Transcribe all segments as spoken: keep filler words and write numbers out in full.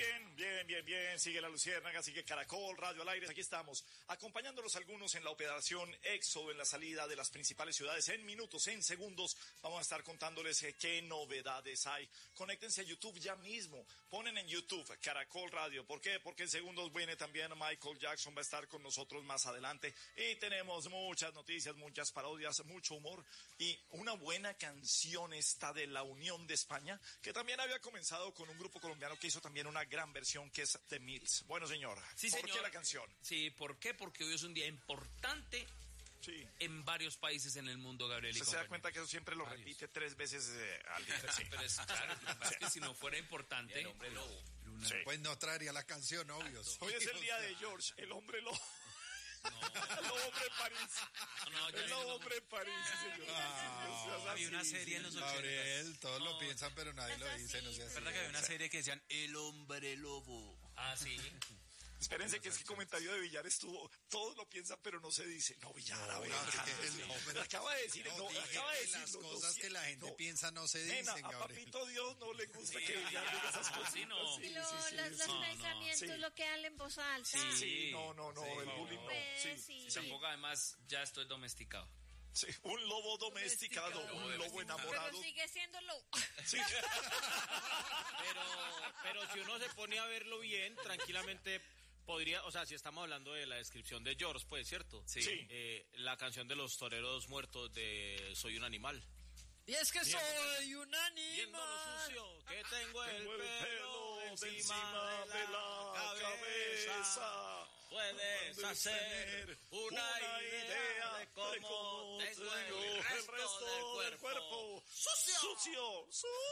bien, bien, bien, bien. Sigue La Luciérnaga, sigue Caracol, Radio al Aire. Aquí estamos, acompañándolos algunos en la operación Éxodo, en la salida de las principales ciudades. En minutos, en segundos, vamos a estar contándoles eh, qué novedades hay. Conéctense a YouTube ya mismo. Ponen en YouTube Caracol Radio. ¿Por qué? Porque en segundos viene también Michael Jackson, va a estar con nosotros más adelante. Y tenemos muchas noticias, muchas parodias, mucho humor y una buena canción esta de La Unión de España, que también había comenzado con un grupo colombiano que hizo también una gran versión, que es The Mills. Bueno, señor, sí, ¿por señor. qué la canción? Sí, ¿por qué? Porque hoy es un día importante sí. en varios países en el mundo, Gabriel. ¿Se, y se da cuenta que eso siempre lo varios. repite tres veces eh, al día? Sí. Pero es, claro, es que si no fuera importante, el hombre lobo. Sí. Pues no traería la canción, obvio. Hoy es el día de George, el hombre lobo. No. El hombre en París. No, no, el no, hombre en París, señor. Ah, había una serie en los ochenta. Gabriel, todos no. lo piensan, pero nadie lo dice. No sé. Es verdad que había una serie que decían El hombre lobo. Ah, sí. Espérense que es que el comentario de Villar estuvo, todos lo piensan pero no se dice. No, Villar, no, a ver, no, no, acaba de decir, no, no acaba de decir las lo, cosas no, que la gente no, piensa no se dicen, nena, a Gabriel. Papito Dios no le gusta sí, que Villar diga esas cosas. Sí, no. Sí, no, sí, sí, los, sí, los no, pensamientos no, sí. lo que hablan en voz alta. Sí, sí, no, no, no, sí, el no, bullying no. Pues, Sí, sí. Y tampoco, además, ya estoy domesticado. Sí, un lobo domesticado, domesticado. un lobo enamorado. Pero sigue siendo lobo. Sí. Pero, pero si uno se pone a verlo bien, tranquilamente podría, o sea, si estamos hablando de la descripción de George, pues, ¿cierto? Sí. Sí. Eh, la canción de los toreros muertos de Soy un animal. Y es que Bien, soy un Viendo lo animal. sucio que tengo el Tengo el pelo pelo encima, encima de la, cabeza. cabeza. Puedes Puedes hacer tener una, una idea, idea de cómo, de cómo tengo, tengo el resto, el resto del, del cuerpo. cuerpo. ¡Sucio! Sucio,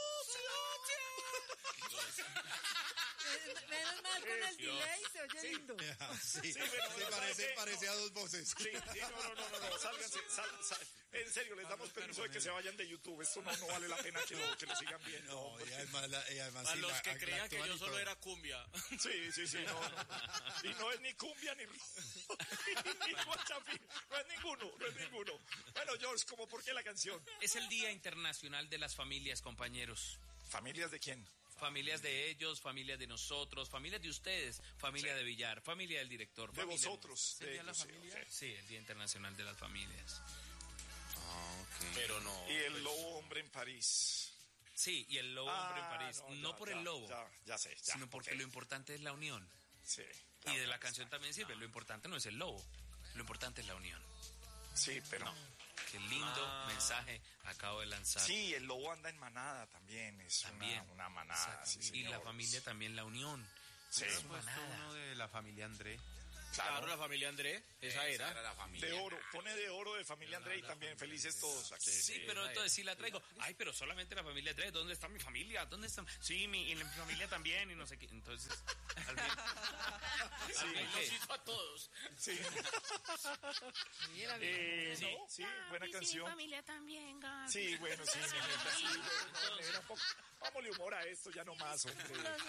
sucio. Menos mal con el Dios. delay se oye lindo. Sí, sí, pero sí, no, parece, no, parece no. a dos voces. Sí, sí, no, no, no, no, no, sálganse, sal, sal. En serio, les damos permiso de que se vayan de YouTube. Esto no, no vale la pena que lo, que lo sigan viendo. No, porque- y además, la- y además A sí, los la- que la creían que actúan yo y solo todo. era cumbia. Sí, sí, sí, no, no. Y no es ni cumbia ni ni guachafín. No es ninguno, no es ninguno. Bueno, George, ¿cómo por qué la canción? Es el Día Internacional de las Familias, compañeros. ¿Familias de quién? Familias de ellos, familias de nosotros, familias de ustedes, familia Sí. de Villar, familia del director. De familia vosotros. ¿Es el de Día de la ellos, sí, Familia? ok. Sí, el Día Internacional de las Familias. Pero no. Y el lobo hombre en París. Sí, y el lobo hombre en Ah, París. no, No, ya, por ya, el lobo, Ya, ya sé, ya. sino porque ok. lo importante es la unión. Sí. Y de la canción también sirve. Lo importante no es el lobo, lo importante es la unión. Sí, pero... No. Qué lindo Ah. mensaje acabo de lanzar. Sí, el lobo anda en manada también. Es También. Una, una manada. Sí, Exactamente. Y la señor. familia también, la unión. Sí. Es Pues manada. Uno de la familia André. Claro, Claro. la familia André, esa era. la familia. De oro, pone de oro de familia André y también felices todos aquí. Sí, pero entonces sí la traigo. Ay, pero solamente la familia tres. ¿Dónde está mi familia? ¿Dónde están? Sí, mi, y mi familia también y no sé qué. Entonces, al fin, Sí, al fin, Los ¿qué? hizo a todos. sí. Mira, Eh, Sí. no, sí, buena mi canción. familia también, Gaby. Sí, bueno, sí, mi neta, sí, bueno, negra, un poco. Vámonos humor a esto, ya no más, hombre.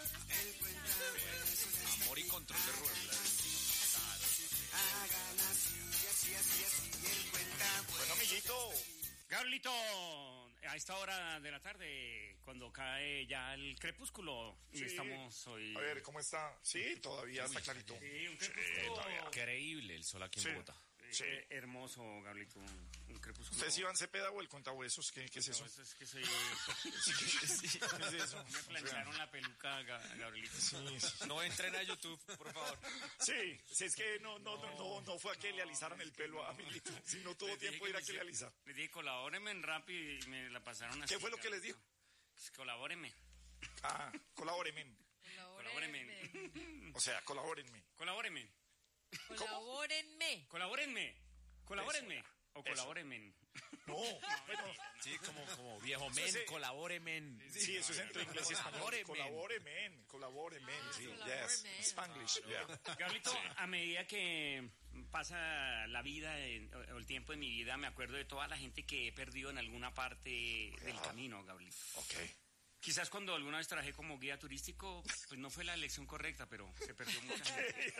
Amor y control de ruedas. Bueno, amiguito. Gablito, a esta hora de la tarde, cuando cae ya el crepúsculo, y Sí. estamos hoy... A ver, ¿cómo está? Sí, todavía está clarito. Sí, un Sí, crepúsculo todavía. Increíble el sol aquí en Sí. Bogotá. Sí. eh, hermoso, Gablito, un, un crepúsculo. ¿Ustedes Iván Cepeda o el contahuesos? ¿Qué, qué es eso? No, es que soy... ¿Qué es eso? Me plancharon la peluca, Ga- Gabrielito. Sí, sí. No entren a YouTube, por favor. Sí, si es que no, no, no, no, no fue a que le alisaran el pelo a amiguito, si no tuvo Les dije tiempo de ir a me que le hice- alisa. Les dije, colabórenme en rap y me la pasaron así. ¿Qué fue lo que les Gablito. dijo? Pues, colabórenme, Ah, colabórenme. colabórenme, O sea, colabórenme. colabórenme, Colabórenme. colabórenme, colabórenme, Eso, o eso. colabórenme. No, bueno, Sí, como, como viejo Eso men, es, eh, colabore men. sí, eso es entre inglés y español. Colabórenme. Colabórenme, colabórenme, sí, yes, colabórenme. Spanglish, yeah. Gablito, a medida que pasa la vida en- o el tiempo de mi vida, me acuerdo de toda la gente que he perdido en alguna parte del Ah. camino, Gablito. Ok. Quizás cuando alguna vez trabajé como guía turístico, pues no fue la elección correcta, pero se perdió mucha gente.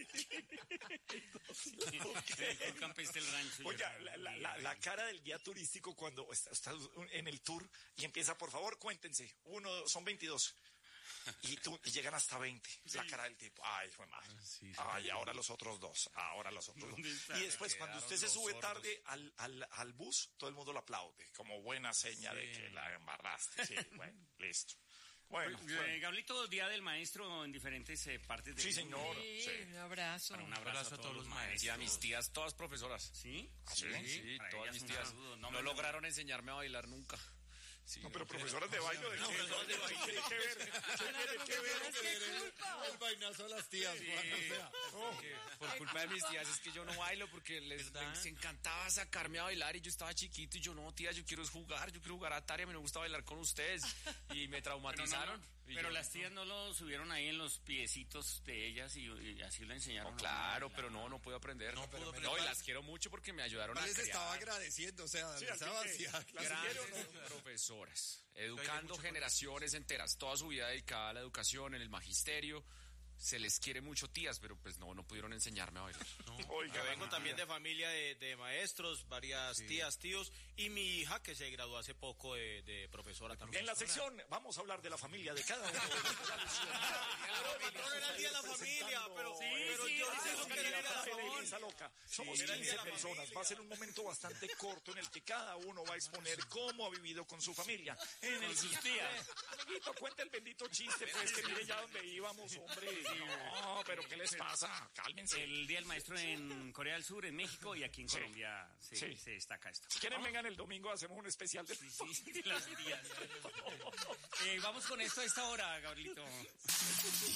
El campestre del rancho. Oiga, la, la, la, la cara del guía turístico cuando está, está en el tour y empieza, por favor, cuéntense. Uno, son veintidós. y, tú, y llegan hasta veinte. La cara del tipo, ay, fue mal. Sí, sí. Ay, ahora los otros dos, ahora los otros dos. Y después, cuando usted se sube tarde al, al, al bus, todo el mundo lo aplaude, como buena seña de que la embarraste. Sí, bueno, listo. Bueno, Eh, bueno. Gablito, Día del Maestro en diferentes eh, partes del Sí, mundo. señor. Sí, Sí. un abrazo. Para un abrazo, a todos los maestros. Y a mis tías, todas profesoras. ¿Sí? ¿Sí? Sí, Para todas ellas mis un tías. saludo. No, No me- lograron enseñarme a bailar nunca. Sí, No, pero profesoras de baile, ¿de qué? profesoras de baile. ¿Qué tiene que ver? ¿Qué tiene que ver? ¿Qué culpa? El vainazo a las tías, Juan, o sea. porque por culpa de mis tías es que yo no bailo porque les, les encantaba sacarme a bailar y yo estaba chiquito y yo no, tía, yo quiero es jugar, yo quiero jugar a Atari, a mí me gusta bailar con ustedes y me Pero, no, traumatizaron. no, Y pero yo- las tías no lo subieron ahí en los piecitos de ellas y, y así lo enseñaron. No, a claro, bailar. pero no, no puedo aprender. No, pudo no, aprender. y las quiero mucho porque me ayudaron a Les criar. estaba agradeciendo, o sea, Sí, les al fin estaba que- hacia- ¿Las Grandes siguieron o no? profesoras, educando generaciones enteras, toda su vida dedicada a la educación, en el magisterio. Se les quiere mucho, tías, pero pues no, no pudieron enseñarme a bailar. Oiga, Yo vengo también de familia de, de maestros, varias tías, tíos, y mi hija que se graduó hace poco de, de profesora también. En la sección vamos a hablar de la familia de cada uno. No era el día de la familia, pero, pero yo digo que era el día de la familia. Elisa loca. Somos era el día quince de la personas. familia. Va a ser un momento bastante corto en el que cada uno va a exponer cómo ha vivido con su familia. En el sus tías. Amiguito, cuenta el bendito chiste, pues, que mire ya dónde íbamos, hombre. No, pero ¿qué les pasa? Cálmense. El Día del Maestro en Corea del Sur, en México y aquí en Sí. Colombia se, Sí. se destaca esto. Si quieren, vengan el domingo, hacemos un especial de... Sí, sí, de las tías. Eh, vamos con esto a esta hora, Gabrielito.